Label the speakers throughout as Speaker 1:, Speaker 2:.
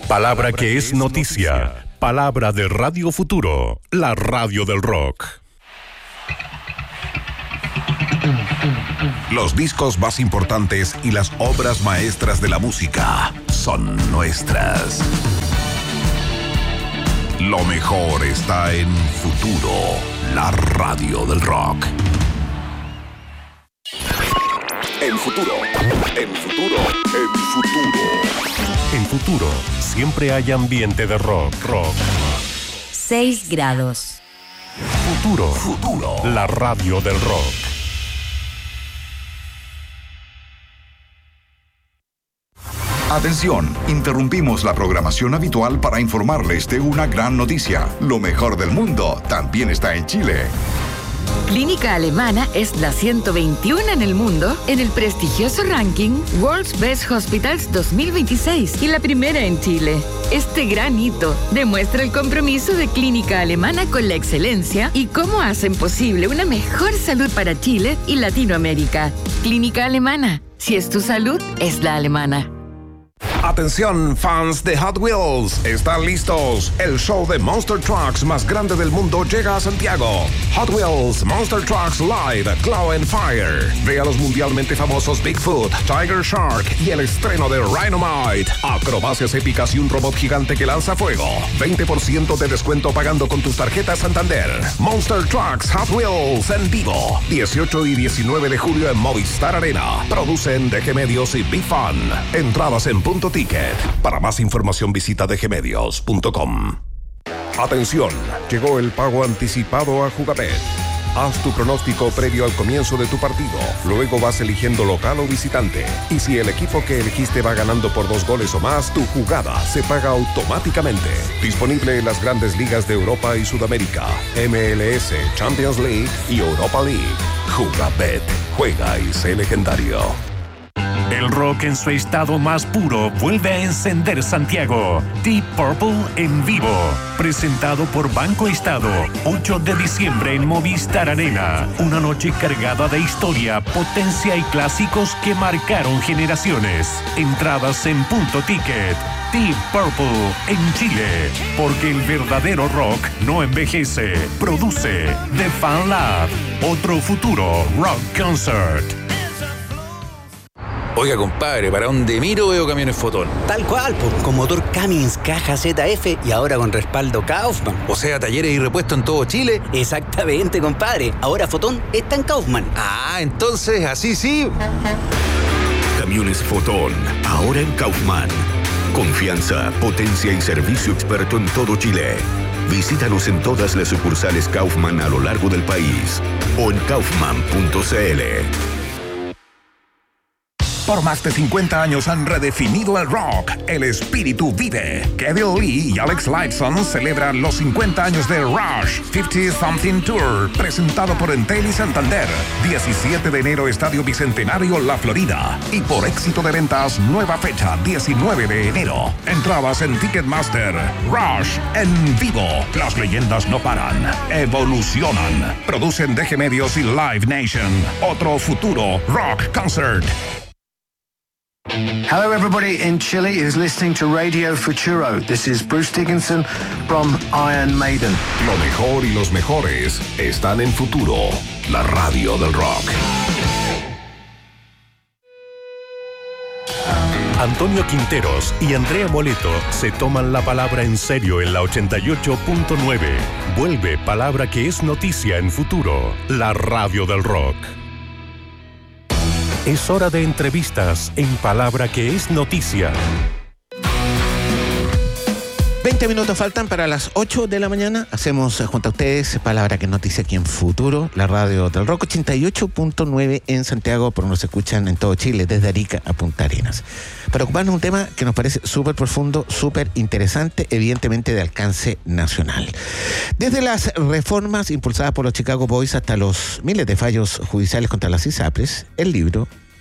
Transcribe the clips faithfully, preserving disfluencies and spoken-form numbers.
Speaker 1: Palabra que es noticia. Palabra de Radio Futuro, la radio del rock.
Speaker 2: Los discos más importantes y las obras maestras de la música son nuestras. Lo mejor está en Futuro, la radio del rock. En Futuro, en Futuro, en Futuro.
Speaker 1: En Futuro, siempre hay ambiente de rock, rock.
Speaker 3: seis grados.
Speaker 1: Futuro, Futuro, la radio del rock.
Speaker 2: Atención, interrumpimos la programación habitual para informarles de una gran noticia. Lo mejor del mundo también está en Chile.
Speaker 4: Clínica Alemana es la ciento veintiuno en el mundo en el prestigioso ranking World's Best Hospitals dos mil veintiséis y la primera en Chile. Este gran hito demuestra el compromiso de Clínica Alemana con la excelencia y cómo hacen posible una mejor salud para Chile y Latinoamérica. Clínica Alemana, si es tu salud, es la alemana.
Speaker 5: Atención, fans de Hot Wheels, ¿están listos? El show de Monster Trucks más grande del mundo llega a Santiago. Hot Wheels Monster Trucks Live Claw and Fire. Ve a los mundialmente famosos Bigfoot, Tiger Shark y el estreno de Rhinomite. Acrobacias épicas y un robot gigante que lanza fuego. veinte por ciento de descuento pagando con tus tarjetas Santander. Monster Trucks Hot Wheels en vivo. dieciocho y diecinueve de julio en Movistar Arena. Producen D G Medios y Big Fun. Entradas en punto ticket. Para más información visita d g medios punto com. Atención, llegó el pago anticipado a Jugabet. Haz tu pronóstico previo al comienzo de tu partido. Luego vas eligiendo local o visitante. Y si el equipo que elegiste va ganando por dos goles o más, tu jugada se paga automáticamente. Disponible en las grandes ligas de Europa y Sudamérica, M L S, Champions League y Europa League. Jugabet. Juega y sé legendario.
Speaker 1: El rock en su estado más puro vuelve a encender Santiago. Deep Purple en vivo. Presentado por Banco Estado. ocho de diciembre en Movistar Arena. Una noche cargada de historia, potencia y clásicos que marcaron generaciones. Entradas en punto ticket. Deep Purple en Chile. Porque el verdadero rock no envejece. Produce The Fan Lab. Otro futuro rock concert.
Speaker 6: Oiga, compadre, para donde miro veo camiones Fotón.
Speaker 7: Tal cual, pues, con motor Cummins, caja Z F y ahora con respaldo Kaufman.
Speaker 6: O sea, talleres y repuestos en todo Chile.
Speaker 7: Exactamente, compadre. Ahora Fotón está en Kaufman.
Speaker 6: Ah, entonces, así sí.
Speaker 2: Camiones Fotón, ahora en Kaufman. Confianza, potencia y servicio experto en todo Chile. Visítanos en todas las sucursales Kaufman a lo largo del país o en kaufman punto c l.
Speaker 5: Por más de cincuenta años han redefinido el rock. El espíritu vive. Kevin Lee y Alex Lifeson celebran los cincuenta años de Rush cincuenta Something Tour, presentado por Entel y Santander. diecisiete de enero, Estadio Bicentenario, La Florida. Y por éxito de ventas, nueva fecha, diecinueve de enero. Entradas en Ticketmaster. Rush en vivo. Las leyendas no paran, evolucionan. Producen D G Medios y Live Nation. Otro futuro rock concert.
Speaker 8: Hello everybody in Chile is listening to Radio Futuro. This is Bruce Dickinson from Iron Maiden.
Speaker 2: Lo mejor y los mejores están en Futuro, la radio del rock.
Speaker 1: Antonio Quinteros y Andrea Moleto se toman la palabra en serio en la ochenta y ocho punto nueve. Vuelve Palabra que es noticia en Futuro, la radio del rock. Es hora de entrevistas en Palabra que es noticia.
Speaker 9: veinte minutos faltan para las ocho de la mañana. Hacemos junto a ustedes Palabra que es noticia aquí en Futuro, la radio del rock, ochenta y ocho punto nueve en Santiago, pero nos escuchan en todo Chile, desde Arica a Punta Arenas. Para ocuparnos de un tema que nos parece súper profundo, súper interesante, evidentemente de alcance nacional. Desde las reformas impulsadas por los Chicago Boys hasta los miles de fallos judiciales contra las ISAPRES, el libro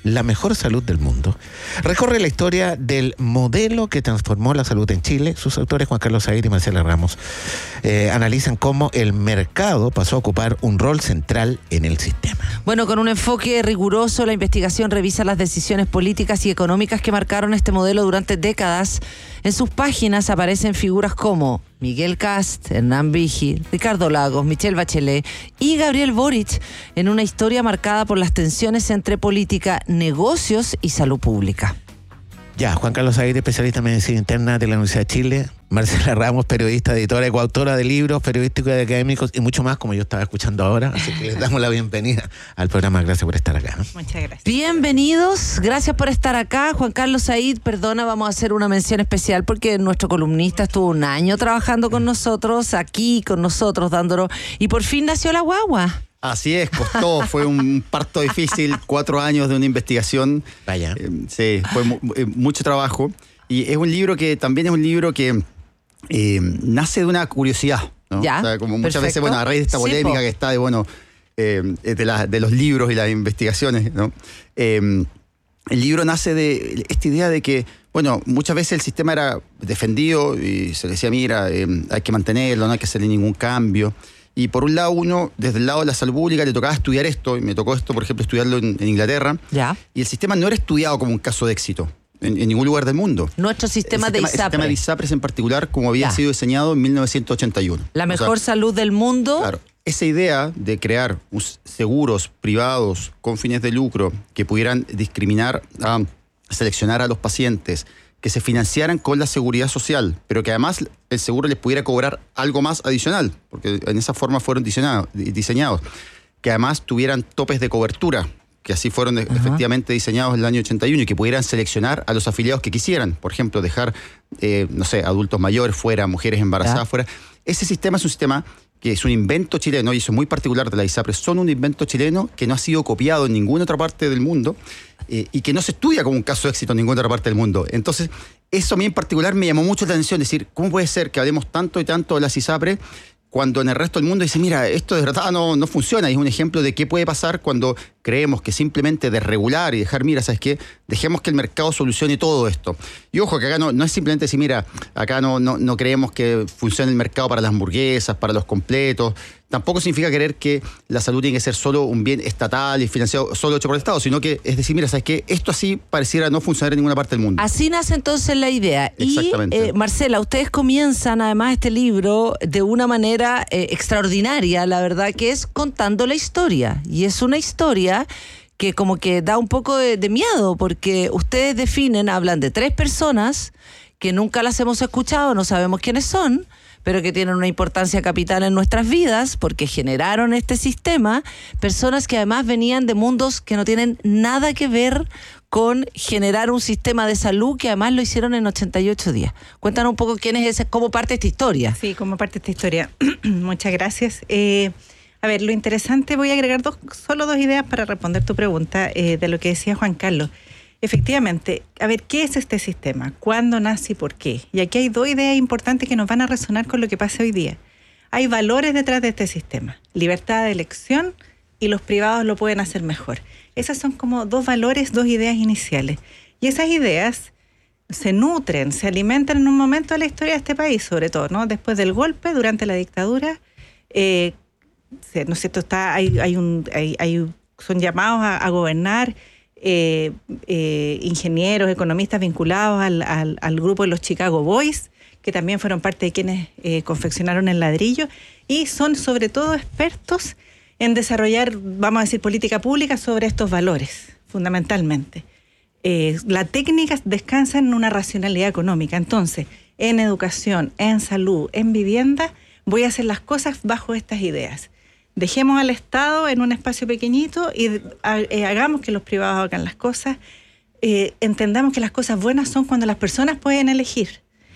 Speaker 9: la mejor salud del mundo, recorre la historia del modelo que transformó la salud en Chile. Sus autores, Juan Carlos Said y Marcela Ramos, eh, analizan cómo el mercado pasó a ocupar un rol central en el sistema.
Speaker 10: Bueno, con un enfoque riguroso, la investigación revisa las decisiones políticas y económicas que marcaron este modelo durante décadas. En sus páginas aparecen figuras como Miguel Kast, Hernán Vigi, Ricardo Lagos, Michelle Bachelet y Gabriel Boric, en una historia marcada por las tensiones entre política, negocios y salud pública.
Speaker 9: Ya, Juan Carlos Aguirre, especialista en medicina interna de la Universidad de Chile. Marcela Ramos, periodista, editora, coautora de libros periodísticos y académicos y mucho más, como yo estaba escuchando ahora. Así que les damos la bienvenida al programa. Gracias por estar acá, ¿no?
Speaker 10: Muchas gracias. Bienvenidos, gracias por estar acá. Juan Carlos Said, perdona, vamos a hacer una mención especial porque nuestro columnista estuvo un año trabajando con nosotros, aquí con nosotros, dándolo, y por fin nació la guagua.
Speaker 11: Así es, costó, fue un parto difícil, cuatro años de una investigación.
Speaker 9: Vaya.
Speaker 11: Eh, sí, fue mu- eh, mucho trabajo. Y es un libro que también es un libro que eh, nace de una curiosidad, ¿no?
Speaker 10: Ya,
Speaker 11: o sea, como muchas
Speaker 10: perfecto.
Speaker 11: veces, bueno, a raíz de esta polémica
Speaker 10: Sí,
Speaker 11: que está de, bueno, eh, de, la, de los libros y las investigaciones, ¿no? Eh, el libro nace de esta idea de que, bueno, muchas veces el sistema era defendido y se decía, mira, eh, hay que mantenerlo, no hay que hacerle ningún cambio. Y por un lado, uno, desde el lado de la salud pública, le tocaba estudiar esto, y me tocó esto, por ejemplo, estudiarlo en, en Inglaterra.
Speaker 10: Ya.
Speaker 11: Y el sistema no era estudiado como un caso de éxito en, en ningún lugar del mundo.
Speaker 10: Nuestro sistema,
Speaker 11: el
Speaker 10: de
Speaker 11: sistema,
Speaker 10: ISAPRE.
Speaker 11: El sistema de ISAPRES en particular, como había
Speaker 10: Ya.
Speaker 11: sido diseñado en mil novecientos ochenta y uno.
Speaker 10: La
Speaker 11: O
Speaker 10: mejor
Speaker 11: sea,
Speaker 10: salud del mundo.
Speaker 11: Claro, esa idea de crear seguros privados con fines de lucro que pudieran discriminar, a, seleccionar a los pacientes, que se financiaran con la seguridad social, pero que además el seguro les pudiera cobrar algo más adicional, porque en esa forma fueron diseñados, diseñados que además tuvieran topes de cobertura, que así fueron uh-huh. efectivamente diseñados en el año ochenta y uno, y que pudieran seleccionar a los afiliados que quisieran, por ejemplo, dejar, eh, no sé, adultos mayores fuera, mujeres embarazadas ¿Ya? fuera. Ese sistema es un sistema que es un invento chileno, y eso es muy particular de la ISAPRES, son un invento chileno que no ha sido copiado en ninguna otra parte del mundo, eh, y que no se estudia como un caso de éxito en ninguna otra parte del mundo. Entonces, eso a mí en particular me llamó mucho la atención, decir, ¿cómo puede ser que hablemos tanto y tanto de las ISAPRES cuando en el resto del mundo dice, mira, esto de verdad no, no funciona? Y es un ejemplo de qué puede pasar cuando creemos que simplemente desregular y dejar, mira, ¿sabes qué? Dejemos que el mercado solucione todo esto. Y ojo, que acá no, no es simplemente decir, mira, acá no, no, no creemos que funcione el mercado para las hamburguesas, para los completos. Tampoco significa querer que la salud tiene que ser solo un bien estatal y financiado solo hecho por el Estado, sino que es decir, mira, ¿sabes qué? Esto así pareciera no funcionar en ninguna parte del mundo.
Speaker 10: Así nace entonces la idea.
Speaker 11: Exactamente.
Speaker 10: Y, eh, Marcela, ustedes comienzan además este libro de una manera eh, extraordinaria, la verdad, que es contando la historia. Y es una historia que como que da un poco de, de miedo, porque ustedes definen, hablan de tres personas que nunca las hemos escuchado, no sabemos quiénes son, pero que tienen una importancia capital en nuestras vidas porque generaron este sistema, personas que además venían de mundos que no tienen nada que ver con generar un sistema de salud, que además lo hicieron en ochenta y ocho días. Cuéntanos un poco quién es ese, cómo parte esta historia.
Speaker 12: Sí, cómo parte esta historia. Muchas gracias. Eh, a ver, lo interesante, voy a agregar dos, solo dos ideas para responder tu pregunta eh, de lo que decía Juan Carlos. Efectivamente, a ver, ¿qué es este sistema? ¿Cuándo nace y por qué? Y aquí hay dos ideas importantes que nos van a resonar con lo que pasa hoy día. Hay valores detrás de este sistema, libertad de elección, y los privados lo pueden hacer mejor. Esas son como dos valores, dos ideas iniciales. Y esas ideas se nutren, se alimentan en un momento de la historia de este país, sobre todo, ¿no? Después del golpe, durante la dictadura, eh, ¿no es cierto? Está, hay, hay un, hay, hay, son llamados a, a gobernar Eh, eh, ingenieros, economistas vinculados al, al, al grupo de los Chicago Boys, que también fueron parte de quienes eh, confeccionaron el ladrillo, y son sobre todo expertos en desarrollar, vamos a decir, política pública sobre estos valores, fundamentalmente. Eh, la técnica descansa en una racionalidad económica. Entonces, en educación, en salud, en vivienda, voy a hacer las cosas bajo estas ideas. Dejemos al Estado en un espacio pequeñito y eh, hagamos que los privados hagan las cosas. Eh, entendamos que las cosas buenas son cuando las personas pueden elegir.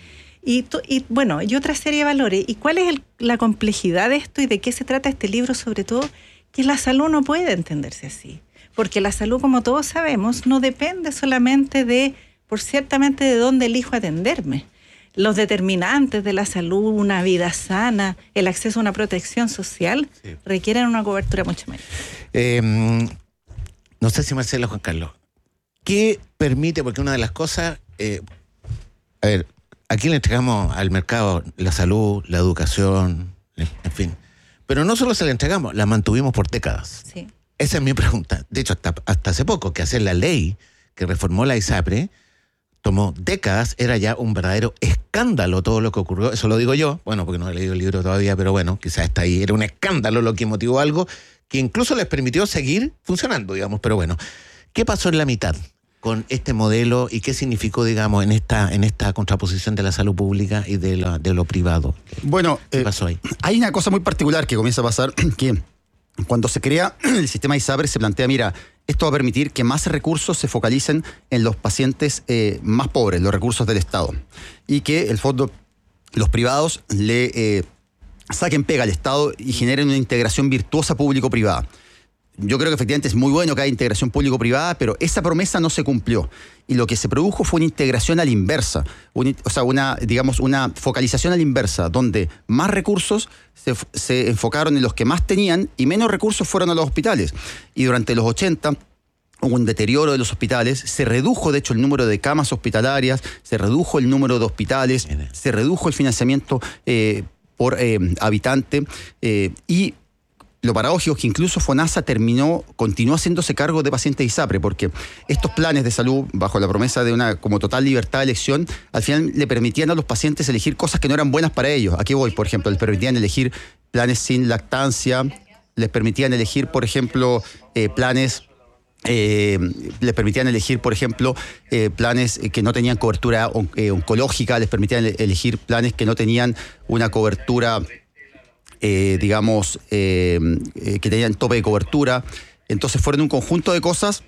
Speaker 12: Y, y bueno, y otra serie de valores. ¿Y cuál es el, la complejidad de esto y de qué se trata este libro? Sobre todo, que la salud no puede entenderse así. Porque la salud, como todos sabemos, no depende solamente de, por ciertamente, de dónde elijo atenderme. Los determinantes de la salud, una vida sana, el acceso a una protección social, sí, requieren una cobertura mucho mayor.
Speaker 9: Eh, no sé si Marcelo o Juan Carlos, ¿Qué permite? Porque una de las cosas, eh, a ver, aquí le entregamos al mercado la salud, la educación, en fin. Pero no solo se la entregamos, la mantuvimos por décadas.
Speaker 12: Sí.
Speaker 9: Esa es mi pregunta. De hecho, hasta, hasta hace poco, que hacer la ley que reformó la ISAPRE tomó décadas, era ya un verdadero escándalo todo lo que ocurrió. Eso lo digo yo, bueno, porque no he leído el libro todavía, pero bueno, quizás está ahí. Era un escándalo lo que motivó algo que incluso les permitió seguir funcionando, digamos. Pero bueno, ¿qué pasó en la mitad con este modelo y qué significó, digamos, en esta en esta contraposición de la salud pública y de, la, de lo privado?
Speaker 11: Bueno,
Speaker 9: ¿qué
Speaker 11: eh,
Speaker 9: pasó ahí?
Speaker 11: Hay una cosa muy particular que comienza a pasar, que cuando se crea el sistema ISAPRE se plantea, mira, esto va a permitir que más recursos se focalicen en los pacientes eh, más pobres, los recursos del Estado, y que el fondo, los privados le eh, saquen pega al Estado y generen una integración virtuosa público-privada. Yo creo que efectivamente es muy bueno que haya integración público-privada, pero esa promesa no se cumplió. Y lo que se produjo fue una integración a la inversa, un, o sea, una, digamos, una focalización a la inversa, donde más recursos se, se enfocaron en los que más tenían y menos recursos fueron a los hospitales. Y durante los ochenta hubo un deterioro de los hospitales, se redujo de hecho el número de camas hospitalarias, se redujo el número de hospitales, se redujo el financiamiento eh, por eh, habitante eh, y lo paradójico es que incluso FONASA terminó, continuó haciéndose cargo de pacientes ISAPRE, porque estos planes de salud, bajo la promesa de una como total libertad de elección, al final le permitían a los pacientes elegir cosas que no eran buenas para ellos. Aquí voy, por ejemplo, les permitían elegir planes sin lactancia, les permitían elegir, por ejemplo, eh, planes... Eh, les permitían elegir, por ejemplo, eh, planes que no tenían cobertura on- eh, oncológica, les permitían elegir planes que no tenían una cobertura... Eh, digamos, eh, eh, que tenían tope de cobertura. Entonces fueron un conjunto de cosas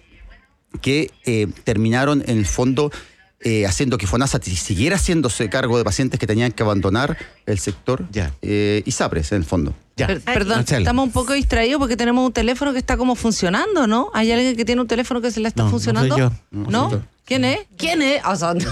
Speaker 11: que eh, terminaron en el fondo eh, haciendo que FONASA siguiera haciéndose cargo de pacientes que tenían que abandonar el sector eh, ISAPRES, en el fondo.
Speaker 9: Ya.
Speaker 10: Per- perdón,
Speaker 9: Marcela.
Speaker 10: estamos un poco distraídos porque tenemos un teléfono que está como funcionando, ¿no? ¿Hay alguien que tiene un teléfono que se le está
Speaker 9: No, no
Speaker 10: funcionando?
Speaker 9: soy yo.
Speaker 10: ¿No?
Speaker 9: No soy yo.
Speaker 10: ¿Quién es? ¿Quién es? O sea,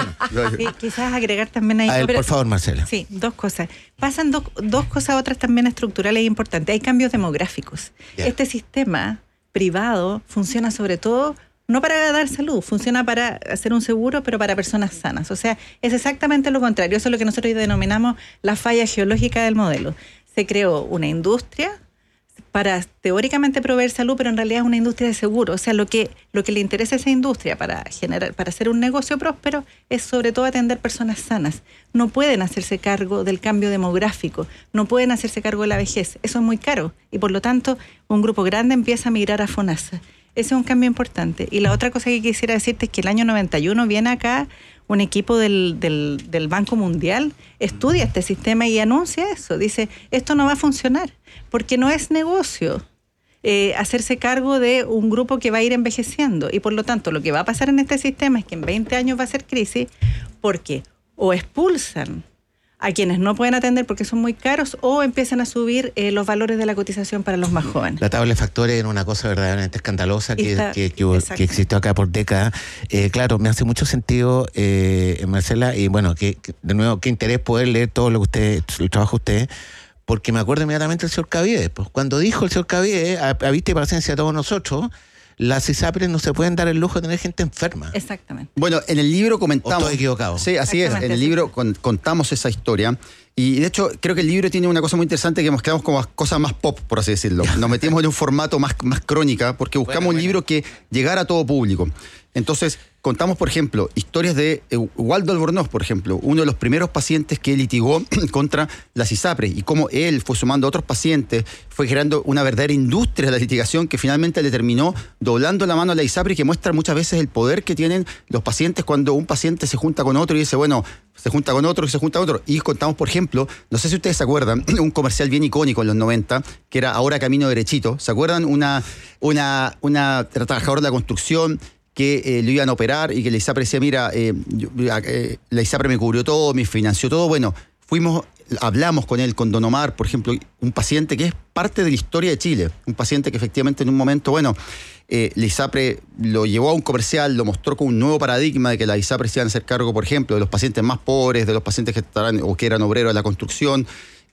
Speaker 12: Sí, quizás agregar también ahí.
Speaker 9: A ver,
Speaker 12: pero-
Speaker 9: por favor, Marcela.
Speaker 12: Sí, dos cosas. Pasan dos, dos cosas otras también estructurales e importantes. Hay cambios demográficos.
Speaker 9: Ya.
Speaker 12: Este sistema privado funciona sobre todo no para dar salud, funciona para hacer un seguro, pero para personas sanas. O sea, es exactamente lo contrario. Eso es lo que nosotros denominamos la falla geológica del modelo. Se creó una industria para teóricamente proveer salud, pero en realidad es una industria de seguro. O sea, lo que, lo que le interesa a esa industria para generar, para hacer un negocio próspero es sobre todo atender personas sanas. No pueden hacerse cargo del cambio demográfico, no pueden hacerse cargo de la vejez. Eso es muy caro y por lo tanto un grupo grande empieza a migrar a FONASA. Ese es un cambio importante. Y la otra cosa que quisiera decirte es que el año noventa y uno viene acá un equipo del, del, del Banco Mundial, estudia este sistema y anuncia eso. Dice, esto no va a funcionar, porque no es negocio eh, hacerse cargo de un grupo que va a ir envejeciendo. Y por lo tanto, lo que va a pasar en este sistema es que en veinte años va a ser crisis, porque o expulsan a quienes no pueden atender porque son muy caros, o empiezan a subir eh, los valores de la cotización para los más jóvenes.
Speaker 9: La tabla de factores era una cosa verdaderamente escandalosa que,
Speaker 12: Está-
Speaker 9: que, que, que existió acá por décadas. Eh, claro, me hace mucho sentido, eh, Marcela, y bueno, que, que, de nuevo, qué interés poder leer todo lo que usted, el trabajo de usted, porque me acuerdo inmediatamente del señor Caviedes. Pues, cuando dijo el señor Caviedes, a, a vista y paciencia de todos nosotros, las ISAPRES no se pueden dar el lujo de tener gente enferma.
Speaker 12: Exactamente.
Speaker 11: Bueno, en el libro comentamos...
Speaker 9: ¿O estoy equivocado?
Speaker 11: Sí, así es. En el libro con- contamos esa historia. Y de hecho, creo que el libro tiene una cosa muy interesante que nos quedamos como cosas más pop, por así decirlo. Nos metimos en un formato más, más crónica porque buscamos
Speaker 9: Bueno,
Speaker 11: un
Speaker 9: bueno.
Speaker 11: libro que llegara a todo público. Entonces, contamos, por ejemplo, historias de eh, Waldo Albornoz, por ejemplo, uno de los primeros pacientes que litigó contra las ISAPRES y cómo él fue sumando a otros pacientes, fue generando una verdadera industria de la litigación que finalmente le terminó doblando la mano a la ISAPRE, que muestra muchas veces el poder que tienen los pacientes cuando un paciente se junta con otro y dice, bueno, se junta con otro y se junta con otro. Y contamos, por ejemplo, no sé si ustedes se acuerdan, un comercial bien icónico en los noventa, que era Ahora Camino Derechito. ¿Se acuerdan? Una, una, una trabajadora de la construcción que eh, lo iban a operar y que la ISAPRE decía, mira, eh, yo- eh, la ISAPRE me cubrió todo, me financió todo. Bueno, fuimos, hablamos con él, con Don Omar, por ejemplo, un paciente que es parte de la historia de Chile, un paciente que efectivamente en un momento, bueno, eh, la ISAPRE lo llevó a un comercial, lo mostró con un nuevo paradigma de que la ISAPRE se iban a hacer cargo, por ejemplo, de los pacientes más pobres, de los pacientes que estaban o que eran obreros de la construcción.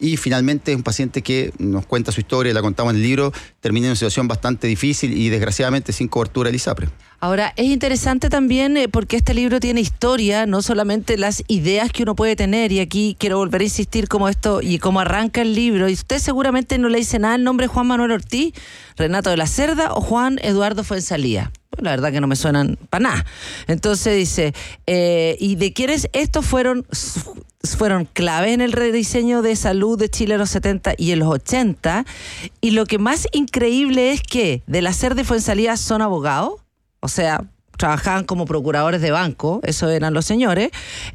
Speaker 11: y finalmente es un paciente que nos cuenta su historia, la contamos en el libro, termina en una situación bastante difícil y desgraciadamente sin cobertura del ISAPRE.
Speaker 10: Ahora, es interesante también eh, porque este libro tiene historia, no solamente las ideas que uno puede tener, y aquí quiero volver a insistir como esto y cómo arranca el libro, y usted seguramente no le dice nada el nombre Juan Manuel Ortiz, Renato de la Cerda o Juan Eduardo Fuenzalía. Pues la verdad que no me suenan para nada. Entonces dice, eh, ¿y de quiénes estos fueron... fueron claves en el rediseño de salud de Chile en los setenta y en los ochenta? Y lo que más increíble es que de la Cerda y Fuenzalía son abogados, o sea, trabajaban como procuradores de banco, esos eran los señores,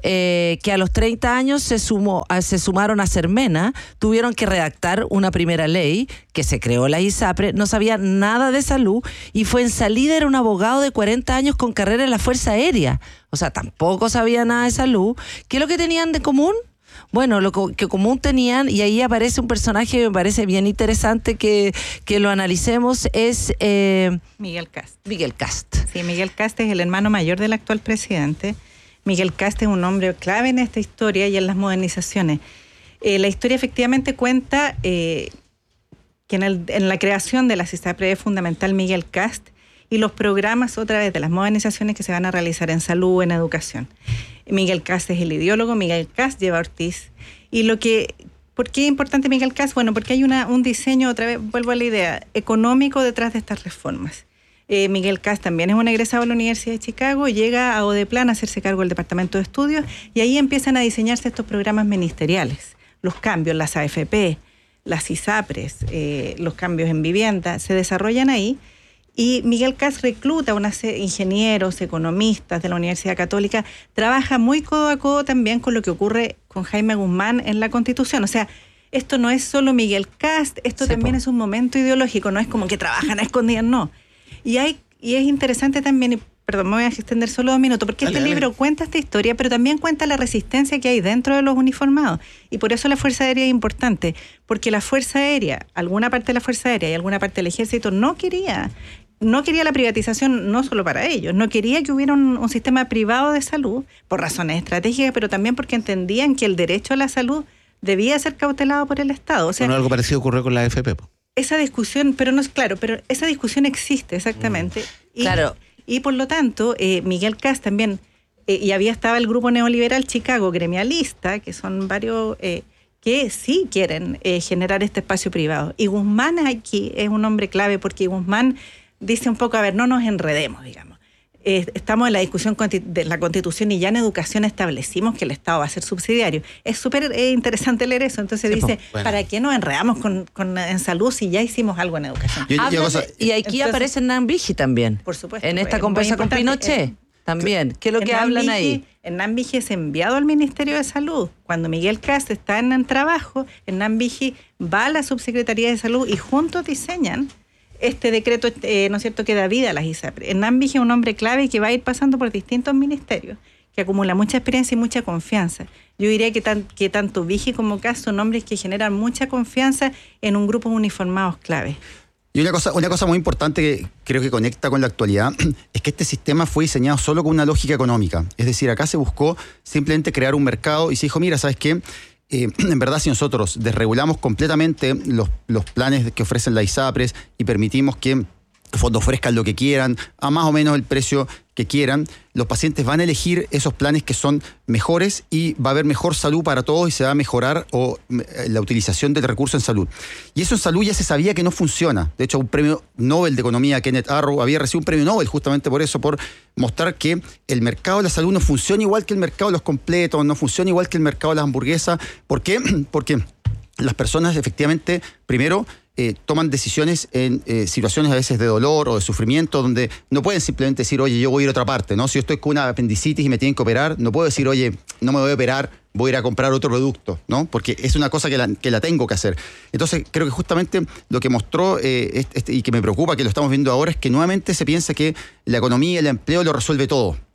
Speaker 10: eh, que a los treinta años se, sumó, se sumaron a Sermena, tuvieron que redactar una primera ley, que se creó la ISAPRE, no sabía nada de salud, y Fuenzalía era un abogado de cuarenta años con carrera en la Fuerza Aérea, o sea, tampoco sabía nada de salud. ¿Qué es lo que tenían de común? Bueno, lo que común tenían, y ahí aparece un personaje que me parece bien interesante que, que lo analicemos, es... Eh,
Speaker 12: Miguel Cast.
Speaker 10: Miguel Cast.
Speaker 12: Sí, Miguel Cast es el hermano mayor del actual presidente. Miguel Cast es un hombre clave en esta historia y en las modernizaciones. Eh, la historia efectivamente cuenta eh, que en, el, en la creación de la ISAPRE es fundamental Miguel Cast y los programas otra vez de las modernizaciones que se van a realizar en salud, en educación. Miguel Cast es el ideólogo, Miguel Cast lleva a Ortiz. Y lo que, ¿por qué es importante Miguel Cast? Bueno, porque hay una, un diseño, otra vez vuelvo a la idea, económico detrás de estas reformas. Eh, Miguel Cast también es un egresado de la Universidad de Chicago, llega a Odeplan a hacerse cargo del Departamento de Estudios y ahí empiezan a diseñarse estos programas ministeriales. Los cambios, las A F P, las ISAPRES, eh, los cambios en vivienda, se desarrollan ahí. Y Miguel Cast recluta a unos ingenieros, economistas de la Universidad Católica, trabaja muy codo a codo también con lo que ocurre con Jaime Guzmán en la Constitución. O sea, esto no es solo Miguel Cast, esto sí, también po. es un momento ideológico, no es como que trabajan a escondidas, no. Y hay y es interesante también, y perdón, me voy a extender solo dos minutos, porque dale, este dale. libro cuenta esta historia, pero también cuenta la resistencia que hay dentro de los uniformados. Y por eso la Fuerza Aérea es importante, porque la Fuerza Aérea, alguna parte de la Fuerza Aérea y alguna parte del Ejército no quería... No quería la privatización no solo para ellos, no quería que hubiera un, un sistema privado de salud por razones estratégicas, pero también porque entendían que el derecho a la salud debía ser cautelado por el Estado. O sea,
Speaker 9: bueno, algo parecido ocurrió con la A F P.
Speaker 12: Esa discusión, pero no es claro, pero esa discusión existe exactamente. Mm. Y,
Speaker 10: claro.
Speaker 12: Y por lo tanto, eh, Miguel Cast también, eh, y había estaba el grupo neoliberal Chicago gremialista, que son varios... Eh, que sí quieren eh, generar este espacio privado. Y Guzmán aquí es un hombre clave porque Guzmán dice un poco, a ver, no nos enredemos, digamos. Eh, estamos en la discusión de la Constitución y ya en educación establecimos que el Estado va a ser subsidiario. Es súper eh, interesante leer eso. Entonces sí, dice, bueno. ¿para qué nos enredamos con, con, en salud si ya hicimos algo en educación?
Speaker 10: Yo, yo, cosa, y aquí entonces, aparece Hernán Vigi también.
Speaker 12: Por supuesto.
Speaker 10: En esta conversa con Pinochet. Eh, también. ¿Qué es lo que
Speaker 12: Hernán
Speaker 10: hablan
Speaker 12: Vigi,
Speaker 10: ahí?
Speaker 12: Hernán Vigi es enviado al Ministerio de Salud. Cuando Miguel Cast está en el trabajo, Hernán Vigi va a la Subsecretaría de Salud y juntos diseñan este decreto, eh, ¿no es cierto?, que da vida a las ISAPRE. Hernán Vigi es un hombre clave y que va a ir pasando por distintos ministerios, que acumula mucha experiencia y mucha confianza. Yo diría que, tan, que tanto Vigi como Cast son hombres que generan mucha confianza en un grupo de uniformados clave.
Speaker 11: Y una cosa, una cosa muy importante que creo que conecta con la actualidad es que este sistema fue diseñado solo con una lógica económica. Es decir, acá se buscó simplemente crear un mercado y se dijo, mira, ¿sabes qué? Eh, en verdad, si nosotros desregulamos completamente los, los planes que ofrecen las ISAPRES y permitimos que los fondos ofrezcan lo que quieran, a más o menos el precio que quieran, los pacientes van a elegir esos planes que son mejores y va a haber mejor salud para todos y se va a mejorar o, la utilización del recurso en salud. Y eso en salud ya se sabía que no funciona. De hecho, un premio Nobel de Economía, Kenneth Arrow, había recibido un premio Nobel justamente por eso, por mostrar que el mercado de la salud no funciona igual que el mercado de los completos, no funciona igual que el mercado de las hamburguesas. ¿Por qué? Porque las personas efectivamente, primero, Eh, toman decisiones en eh, situaciones a veces de dolor o de sufrimiento donde no pueden simplemente decir, oye, yo voy a ir a otra parte, ¿no? Si yo estoy con una apendicitis y me tienen que operar, no puedo decir, oye, no me voy a operar, voy a ir a comprar otro producto, ¿no? Porque es una cosa que la, que la tengo que hacer. Entonces, creo que justamente lo que mostró eh, este, y que me preocupa, que lo estamos viendo ahora, es que nuevamente se piensa que la economía y el empleo lo resuelve todo.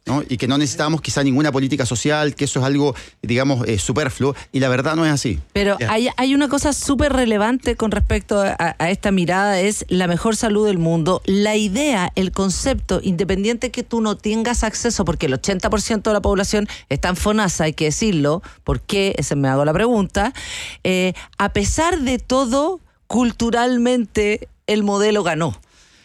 Speaker 11: ¿no? Y que no necesitamos quizá ninguna política social, que eso es algo, digamos, eh, superfluo, y la verdad no es así.
Speaker 10: Pero hay, hay una cosa súper relevante con respecto a, a esta mirada, es la mejor salud del mundo. La idea, el concepto, independiente que tú no tengas acceso, porque el ochenta por ciento de la población está en FONASA, hay que decirlo, ¿por qué? Esa me hago la pregunta. Eh, a pesar de todo, culturalmente el modelo ganó.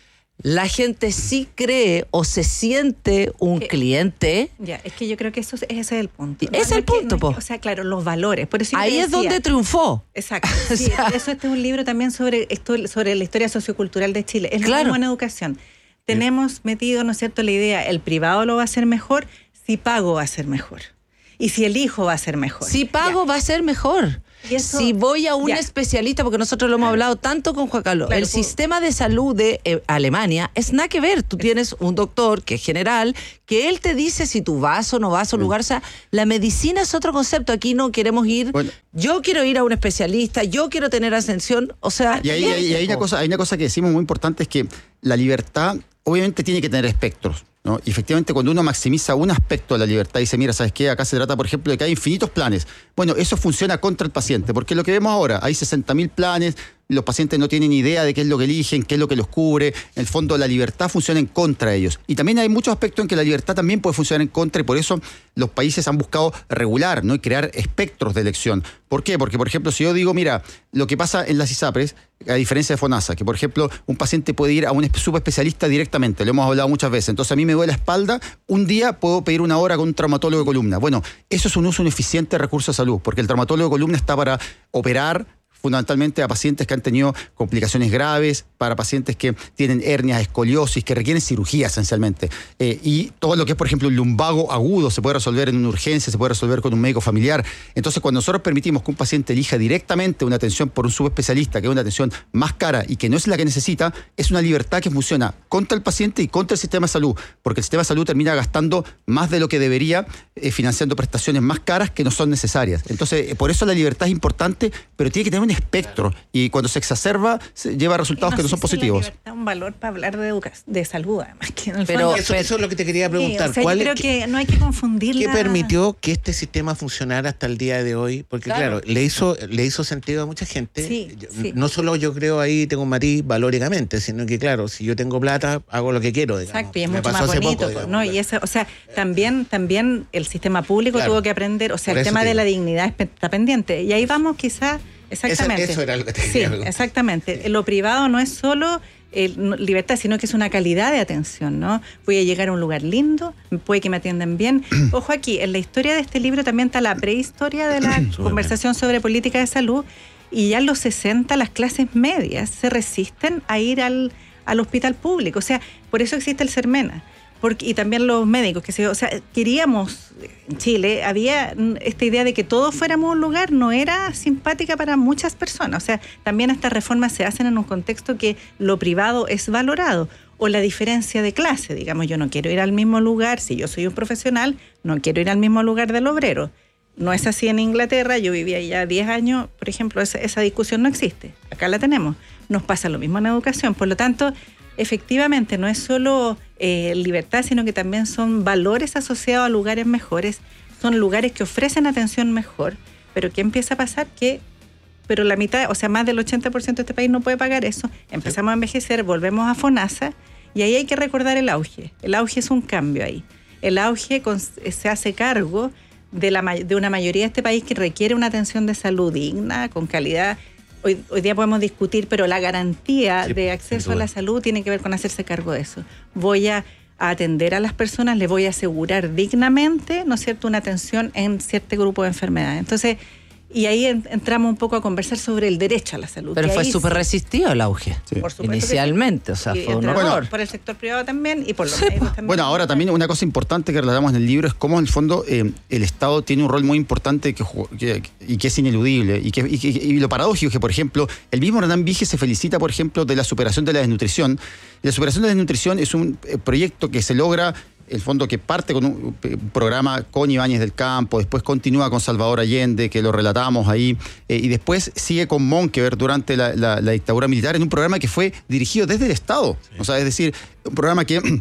Speaker 10: La gente sí cree o se siente un
Speaker 12: que,
Speaker 10: cliente.
Speaker 12: Ya, es que yo creo que eso, ese es el punto.
Speaker 10: Ese es el punto,
Speaker 12: no,
Speaker 10: po.
Speaker 12: O sea, claro, los valores. Por eso
Speaker 10: ahí es donde triunfó.
Speaker 12: Exacto. Sí, o sea, eso este es un libro también sobre, esto, sobre la historia sociocultural de Chile. Es
Speaker 10: claro.
Speaker 12: lo mismo en educación. Tenemos metido, ¿no es cierto?, la idea, el privado lo va a hacer mejor, si pago va a ser mejor. Y si elijo va a ser mejor.
Speaker 10: Si pago ya. va a ser mejor. Eso, si voy a un ya. especialista, porque nosotros lo hemos hablado tanto con Juan Carlos, claro, el pues, sistema de salud de eh, Alemania es nada que ver. Tú tienes un doctor que es general, que él te dice si tú vas o no vas a un lugar. O sea, la medicina es otro concepto. Aquí no queremos ir. Bueno, yo quiero ir a un especialista, yo quiero tener ascensión. O sea,
Speaker 11: y ahí, y ahí hay, una cosa, hay una cosa que decimos muy importante, es que la libertad obviamente tiene que tener espectros, ¿no? Y efectivamente, cuando uno maximiza un aspecto de la libertad y dice, mira, ¿sabes qué? Acá se trata, por ejemplo, de que hay infinitos planes. Bueno, eso funciona contra el paciente, porque lo que vemos ahora, hay sesenta mil planes, los pacientes no tienen idea de qué es lo que eligen, qué es lo que los cubre. En el fondo, la libertad funciona en contra de ellos. Y también hay muchos aspectos en que la libertad también puede funcionar en contra, y por eso los países han buscado regular, ¿no? Y crear espectros de elección. ¿Por qué? Porque, por ejemplo, si yo digo, mira, lo que pasa en las ISAPRES, a diferencia de FONASA, que, por ejemplo, un paciente puede ir a un subespecialista directamente, lo hemos hablado muchas veces. Entonces, a mí me duele la espalda, un día puedo pedir una hora con un traumatólogo de columna. Bueno, eso es un uso ineficiente de recursos de salud, porque el traumatólogo de columna está para operar fundamentalmente a pacientes que han tenido complicaciones graves, para pacientes que tienen hernias, escoliosis, que requieren cirugía esencialmente. Eh, y todo lo que es, por ejemplo, un lumbago agudo se puede resolver en una urgencia, se puede resolver con un médico familiar. Entonces, cuando nosotros permitimos que un paciente elija directamente una atención por un subespecialista, que es una atención más cara y que no es la que necesita, es una libertad que funciona contra el paciente y contra el sistema de salud, porque el sistema de salud termina gastando más de lo que debería, eh, financiando prestaciones más caras que no son necesarias. Entonces, eh, por eso la libertad es importante, pero tiene que tener un espectro, y cuando se exacerba se lleva resultados no que no son positivos.
Speaker 12: La libertad es un valor para hablar de educación, de salud, además. Que en el
Speaker 9: pero,
Speaker 12: fondo,
Speaker 9: eso, eso es lo que te quería preguntar.
Speaker 12: Sí, o sea,
Speaker 9: ¿Cuál
Speaker 12: yo creo
Speaker 9: es,
Speaker 12: que no hay que confundirla.
Speaker 9: ¿Qué permitió que este sistema funcionara hasta el día de hoy? Porque claro, claro le hizo le hizo sentido a mucha gente.
Speaker 12: Sí,
Speaker 9: yo,
Speaker 12: sí.
Speaker 9: No solo yo creo ahí tengo un matiz valóricamente, sino que claro, si yo tengo plata, hago lo que quiero. Digamos.
Speaker 12: Exacto, y es
Speaker 9: Me
Speaker 12: mucho
Speaker 9: pasó
Speaker 12: más bonito.
Speaker 9: poco, digamos,
Speaker 12: ¿no?
Speaker 9: claro.
Speaker 12: Y eso, o sea, también, también el sistema público claro. tuvo que aprender, o sea,
Speaker 9: Por
Speaker 12: el tema de
Speaker 9: digo.
Speaker 12: la dignidad está pendiente. Y ahí vamos quizás. Exactamente.
Speaker 9: Eso, eso era lo que te
Speaker 12: sí,
Speaker 9: quería preguntar.
Speaker 12: Exactamente. Lo privado no es solo eh, libertad, sino que es una calidad de atención, ¿no? Voy a llegar a un lugar lindo, puede que me atiendan bien. Ojo aquí, en la historia de este libro también está la prehistoria de la conversación sobre política de salud, y ya en los sesenta las clases medias se resisten a ir al, al hospital público. O sea, por eso existe el Sermena. Porque, y también los médicos, que se, o sea, queríamos, en Chile, había esta idea de que todos fuéramos a un lugar, no era simpática para muchas personas. O sea, también estas reformas se hacen en un contexto que lo privado es valorado. O la diferencia de clase, digamos, yo no quiero ir al mismo lugar, si yo soy un profesional, no quiero ir al mismo lugar del obrero. No es así en Inglaterra, yo vivía ya diez años, por ejemplo, esa, esa discusión no existe. Acá la tenemos. Nos pasa lo mismo en educación. Por lo tanto, efectivamente, no es solo eh, libertad, sino que también son valores asociados a lugares mejores, son lugares que ofrecen atención mejor, pero ¿qué empieza a pasar? Que, pero la mitad, o sea, más del ochenta por ciento de este país no puede pagar eso, empezamos sí. a envejecer, volvemos a FONASA, y ahí hay que recordar el auge. El auge es un cambio ahí. El auge con, se hace cargo de, la, de una mayoría de este país que requiere una atención de salud digna, con calidad. Hoy, hoy día podemos discutir, pero la garantía sí, de acceso a la salud tiene que ver con hacerse cargo de eso. Voy a, a atender a las personas, les voy a asegurar dignamente, ¿no es cierto?, una atención en cierto grupo de enfermedades. Entonces, y ahí entramos un poco a conversar sobre el derecho a la salud.
Speaker 10: Pero fue súper
Speaker 12: sí.
Speaker 10: resistido el auge, sí. Por inicialmente, o sea,
Speaker 12: y
Speaker 10: fue un
Speaker 12: horror.
Speaker 10: horror.
Speaker 12: Por el sector privado también y por los
Speaker 10: sí,
Speaker 12: médicos también.
Speaker 11: Bueno, ahora también una cosa importante que relatamos en el libro es cómo en el fondo eh, el Estado tiene un rol muy importante que, que, y que es ineludible. Y, que, y, que, y lo paradójico es que, por ejemplo, el mismo Hernán Vige se felicita, por ejemplo, de la superación de la desnutrición. Y la superación de la desnutrición es un eh, proyecto que se logra, el fondo que parte con un programa con Ibáñez del Campo, después continúa con Salvador Allende, que lo relatamos ahí, eh, y después sigue con Monkeberg durante la, la, la dictadura militar en un programa que fue dirigido desde el Estado. Sí. O sea, es decir, un programa que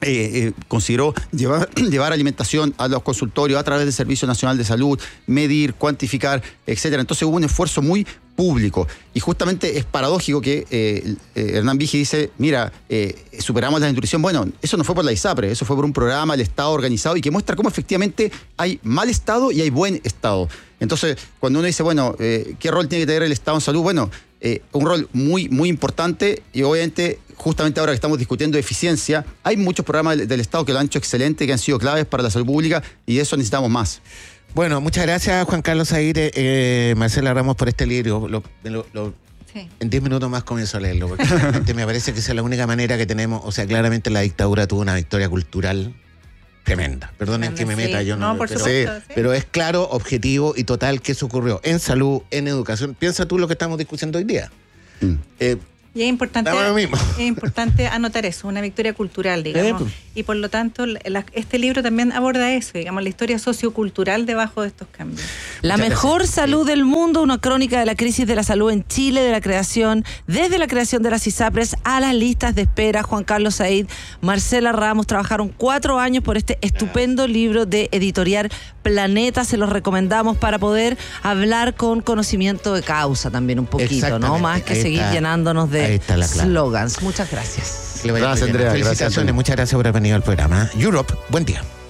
Speaker 11: Eh, eh, consideró llevar, llevar alimentación a los consultorios a través del Servicio Nacional de Salud, medir, cuantificar, etcétera. Entonces hubo un esfuerzo muy público. Y justamente es paradójico que eh, eh, Hernán Vigi dice, mira, eh, superamos la desnutrición. Bueno, eso no fue por la ISAPRE, eso fue por un programa del Estado organizado y que muestra cómo efectivamente hay mal Estado y hay buen Estado. Entonces, cuando uno dice, bueno, eh, ¿qué rol tiene que tener el Estado en salud? Bueno, eh, un rol muy, muy importante y obviamente, justamente ahora que estamos discutiendo eficiencia, hay muchos programas del, del Estado que lo han hecho excelente, que han sido claves para la salud pública y de eso necesitamos más.
Speaker 9: Bueno, muchas gracias Juan Carlos Aire, eh, Marcela Ramos por este libro. Lo, lo, lo, sí. En diez minutos más comienzo a leerlo, porque realmente me parece que esa es la única manera que tenemos. O sea, claramente la dictadura tuvo una victoria cultural tremenda. Perdonen que me meta, sí. yo no,
Speaker 12: no por
Speaker 9: pero,
Speaker 12: supuesto,
Speaker 9: sí. pero es claro, objetivo y total que eso ocurrió en salud, en educación. Piensa tú lo que estamos discutiendo hoy día. Mm. Eh,
Speaker 12: Y es importante, es importante anotar eso, una victoria cultural, digamos. Eh, y por lo tanto, la, este libro también aborda eso, digamos, la historia sociocultural debajo de estos cambios.
Speaker 10: La Muchas mejor gracias. salud del mundo, una crónica de la crisis de la salud en Chile, de la creación, desde la creación de las ISAPRES a las listas de espera. Juan Carlos Said, Marcela Ramos trabajaron cuatro años por este estupendo libro de Editorial Planeta. Se los recomendamos para poder hablar con conocimiento de causa también un poquito, ¿no? Más que seguir está. llenándonos de slogans. Muchas gracias.
Speaker 9: Gracias, Andrea. Felicitaciones. Gracias, muchas gracias por haber venido al programa. Europe, buen día.